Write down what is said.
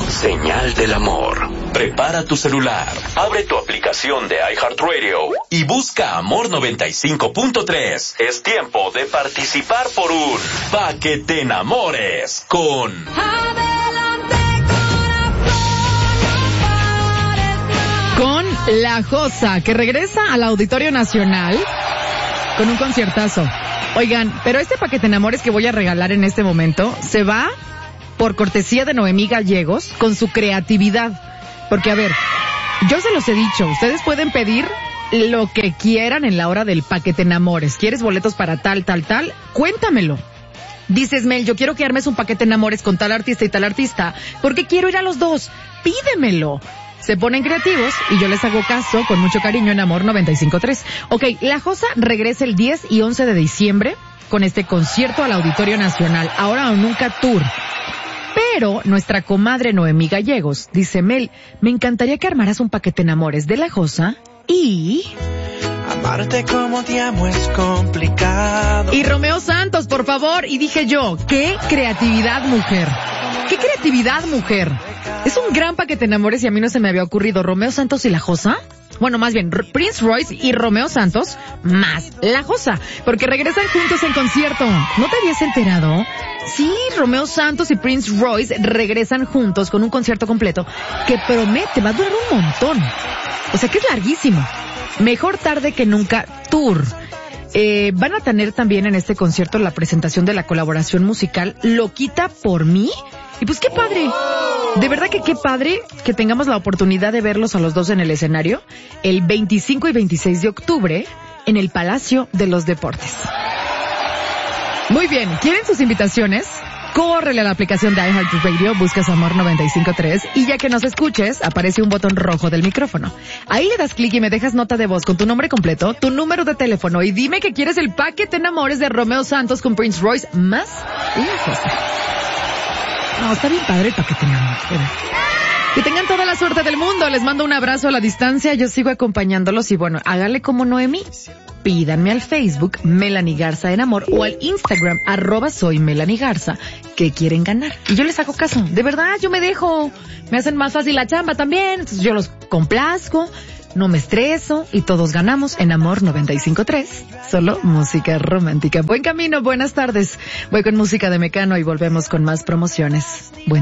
Señal del amor. Prepara tu celular, abre tu aplicación de iHeartRadio y busca Amor 95.3. Es tiempo de participar por un Pa' que te enamores con... Con La Josa, que regresa al Auditorio Nacional con un conciertazo. Oigan, pero este Pa' que te enamores que voy a regalar en este momento se va por cortesía de Noemí Gallegos con su creatividad. Porque, a ver, yo se los he dicho, ustedes pueden pedir lo que quieran en la hora del Pa' que te enamores. ¿Quieres boletos para tal? Cuéntamelo. Dices, Mel, yo quiero que armes un Pa' que te enamores con tal artista y tal artista, porque quiero ir a los dos. Pídemelo. Se ponen creativos y yo les hago caso con mucho cariño en Amor 95.3. Ok, La Josa regresa el 10 y 11 de diciembre con este concierto al Auditorio Nacional. Ahora o nunca tour. Pero nuestra comadre Noemí Gallegos dice, Mel, me encantaría que armaras un Pa' que te enamores de La Josa y... Amarte como te amo es complicado. Y Romeo Santos, por favor. Y dije yo, ¡qué creatividad, mujer! ¡Qué creatividad, mujer! Es un gran Pa' que te enamores y a mí no se me había ocurrido. ¿Romeo Santos y La Josa? Bueno, más bien, Prince Royce y Romeo Santos más La Josa, porque regresan juntos en concierto. ¿No te habías enterado? Sí, Romeo Santos y Prince Royce regresan juntos con un concierto completo que promete, va a durar un montón. O sea que es larguísimo. Mejor tarde que nunca tour. Van a tener también en este concierto la presentación de la colaboración musical Loquita por mí. Y pues qué padre. De verdad que qué padre que tengamos la oportunidad de verlos a los dos en el escenario el 25 y 26 de octubre en el Palacio de los Deportes. Muy bien, ¿quieren sus invitaciones? Córrele a la aplicación de iHeartRadio, buscas Amor 95.3 y ya que nos escuches, aparece un botón rojo del micrófono. Ahí le das clic y me dejas nota de voz con tu nombre completo, tu número de teléfono y dime que quieres el Pa' que te enamores de Romeo Santos con Prince Royce más La Josa. No, está bien padre el Pa' que te enamores. Que tengan toda la suerte del mundo. Les mando un abrazo a la distancia. Yo sigo acompañándolos y bueno, háganle como Noemí. Pídanme al Facebook Melanie Garza en Amor o al Instagram @soy Melanie Garza que quieren ganar. Y yo les hago caso. De verdad, yo me dejo. Me hacen más fácil la chamba también. Entonces yo los complazco, no me estreso y todos ganamos en Amor 95.3. Solo música romántica. Buen camino, buenas tardes. Voy con música de Mecano y volvemos con más promociones.